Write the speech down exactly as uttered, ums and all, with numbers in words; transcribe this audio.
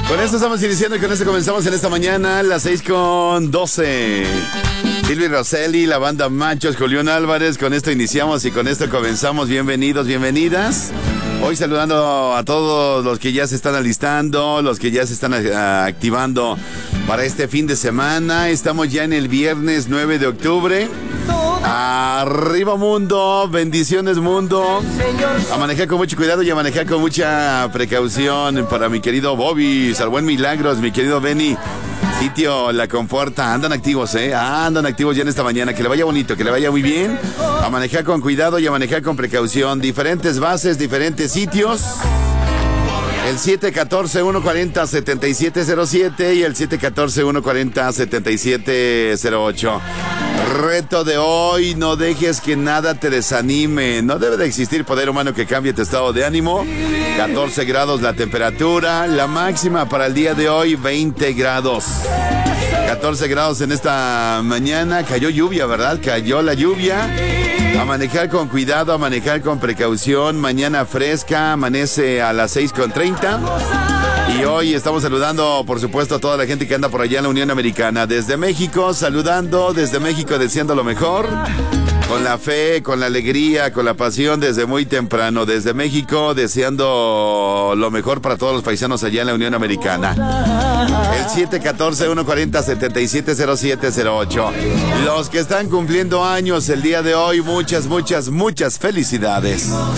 Con esto estamos iniciando y con esto comenzamos en esta mañana, las seis con doce. Silvi Rosselli, la banda Machos, Julián Álvarez, con esto iniciamos y con esto comenzamos. Bienvenidos, bienvenidas. Hoy saludando a todos los que ya se están alistando, los que ya se están uh, activando para este fin de semana. Estamos ya en el viernes nueve de octubre. Arriba mundo, bendiciones mundo. A manejar con mucho cuidado y a manejar con mucha precaución para mi querido Bobby, Salbuen Milagros, mi querido Benny. Sitio La Comforta, andan activos, ¿eh? Andan activos ya en esta mañana. Que le vaya bonito, que le vaya muy bien. A manejar con cuidado y a manejar con precaución. Diferentes bases, diferentes sitios. El siete uno cuatro, uno cuatro cero, siete siete cero siete y el siete uno cuatro, uno cuatro cero, siete siete cero ocho. Reto de hoy: no dejes que nada te desanime. No debe de existir poder humano que cambie tu estado de ánimo. catorce grados la temperatura. La máxima para el día de hoy, veinte grados. catorce grados en esta mañana. Cayó lluvia, ¿verdad? Cayó la lluvia. A manejar con cuidado, a manejar con precaución. Mañana fresca, amanece a las seis con treinta. Y hoy estamos saludando, por supuesto, a toda la gente que anda por allá en la Unión Americana. Desde México, saludando, desde México deseando lo mejor. Con la fe, con la alegría, con la pasión desde muy temprano. Desde México deseando lo mejor para todos los paisanos allá en la Unión Americana. El siete uno cuatro, uno cuatro cero, siete siete cero siete cero ocho. Los que están cumpliendo años el día de hoy, muchas, muchas, muchas felicidades.